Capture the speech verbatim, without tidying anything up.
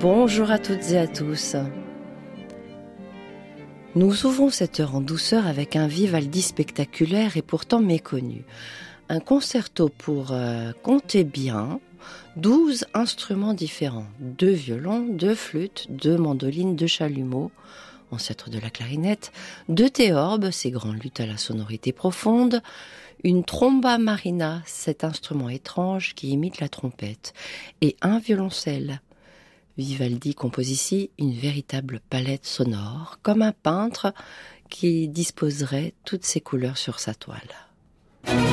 Bonjour à toutes et à tous. Nous ouvrons cette heure en douceur avec un Vivaldi spectaculaire et pourtant méconnu. Un concerto pour euh, compter bien, douze instruments différents, deux violons, deux flûtes, deux mandolines, deux chalumeaux, ancêtres de la clarinette, deux théorbes, ces grands luths à la sonorité profonde, une tromba marina, cet instrument étrange qui imite la trompette, et un violoncelle. Vivaldi compose ici une véritable palette sonore, comme un peintre qui disposerait toutes ses couleurs sur sa toile.